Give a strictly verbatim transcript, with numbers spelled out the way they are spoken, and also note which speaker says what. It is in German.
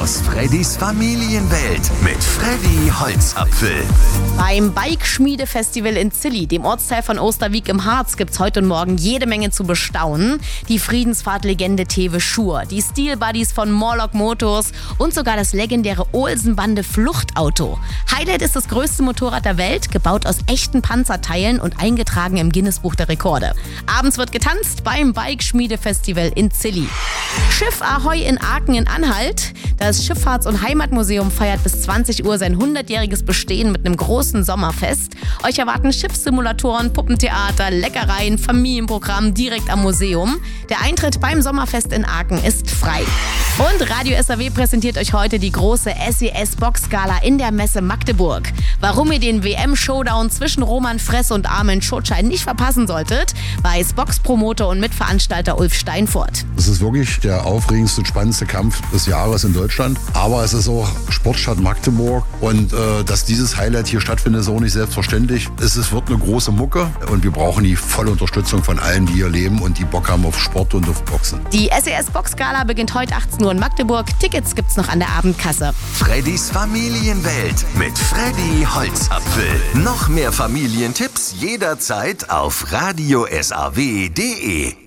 Speaker 1: aus Freddys Familienwelt mit Freddy Holzapfel.
Speaker 2: Beim Bikeschmiede-Festival in Zilli, dem Ortsteil von Osterwieck im Harz, gibt's heute und morgen jede Menge zu bestaunen. Die Friedensfahrt-Legende Tewe Schur, die Steel Buddies von Morlock Motors und sogar das legendäre Olsen-Bande Fluchtauto. Highlight ist das größte Motorrad der Welt, gebaut aus echten Panzerteilen und eingetragen im Guinness-Buch der Rekorde. Abends wird getanzt beim Bikeschmiede-Festival in Zilli. Schiff Ahoi in Aachen in Anhalt. Das Schifffahrts- und Heimatmuseum feiert bis zwanzig Uhr sein hundertjähriges Bestehen mit einem großen Sommerfest. Euch erwarten Schiffssimulatoren, Puppentheater, Leckereien, Familienprogramm direkt am Museum. Der Eintritt beim Sommerfest in Aachen ist frei. Und Radio S A W präsentiert euch heute die große S E S-Boxgala in der Messe Magdeburg. Warum ihr den W M-Showdown zwischen Roman Fress und Armin Schotschein nicht verpassen solltet, weiß Boxpromoter und Mitveranstalter Ulf Steinfurt.
Speaker 3: Es ist wirklich der aufregendste und spannendste Kampf des Jahres in Deutschland. Aber es ist auch Sportstadt Magdeburg. Und äh, dass dieses Highlight hier stattfindet, ist auch nicht selbstverständlich. Es ist, wird eine große Mucke und wir brauchen die volle Unterstützung von allen, die hier leben und die Bock haben auf Sport und auf Boxen.
Speaker 2: Die S E S-Boxgala beginnt heute achtzehn Uhr in Magdeburg. Tickets gibt's noch an der Abendkasse.
Speaker 1: Freddys Familienwelt mit Freddy Holzapfel. Noch mehr Familientipps jederzeit auf radio s a w punkt d e.